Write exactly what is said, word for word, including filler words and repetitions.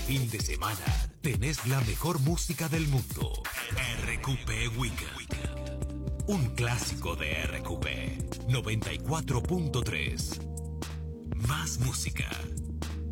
fin de semana tenés la mejor música del mundo. R Q P Weekend. Un clásico de R Q P noventa y cuatro punto tres. Más música,